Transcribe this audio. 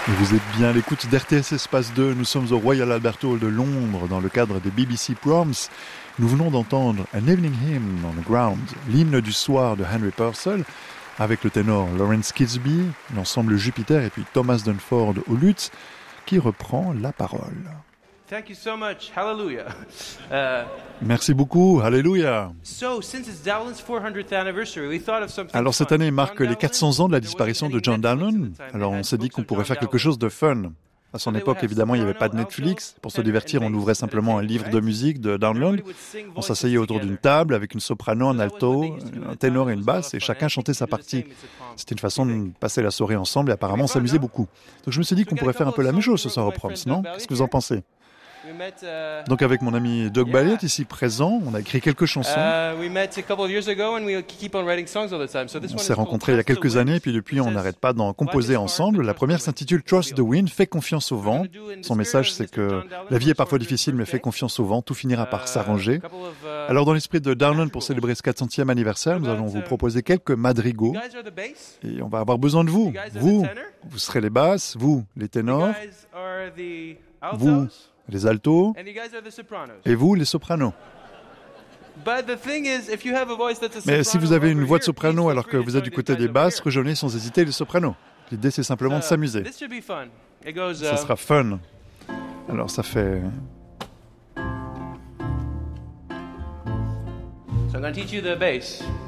Et vous êtes bien à l'écoute d'RTS Espace 2. Nous sommes au Royal Albert Hall de Londres dans le cadre des BBC Proms. Nous venons d'entendre An Evening Hymn on the Ground, l'hymne du soir de Henry Purcell, avec le ténor Lawrence Kisby, l'ensemble Jupiter et puis Thomas Dunford au luth, qui reprend la parole. Thank you so much. Hallelujah. Merci beaucoup. Alléluia. Alors cette année marque les 400 ans de la disparition de John Dowland. Alors on s'est dit qu'on pourrait faire quelque chose de fun. À son époque, évidemment, il n'y avait pas de Netflix. Pour se divertir, on ouvrait simplement un livre de musique de Dowland. On s'asseyait autour d'une table avec une soprano, un alto, un ténor et une basse, et chacun chantait sa partie. C'était une façon de passer la soirée ensemble et apparemment on s'amusait beaucoup. Donc je me suis dit qu'on pourrait faire un peu la même chose ce soir au Proms, non ? Qu'est-ce que vous en pensez ? Donc avec mon ami Doug Balliott ici présent, on a écrit quelques chansons. On s'est rencontrés il y a quelques années et puis depuis on n'arrête pas d'en composer ensemble. La première s'intitule Trust the Wind, fais confiance au vent. Son message c'est que la vie est parfois difficile mais fais confiance au vent, tout finira par s'arranger. Alors dans l'esprit de Dowland pour célébrer ce 400e anniversaire, nous allons vous proposer quelques madrigaux et on va avoir besoin de vous. Vous serez les basses, vous les ténors, vous les altos, et vous, les sopranos. Mais si vous avez une voix de soprano alors que vous êtes du côté des basses, rejoignez sans hésiter les sopranos. L'idée, c'est simplement de s'amuser. Ça sera fun. Alors, ça fait... So I'm going to teach you the bass.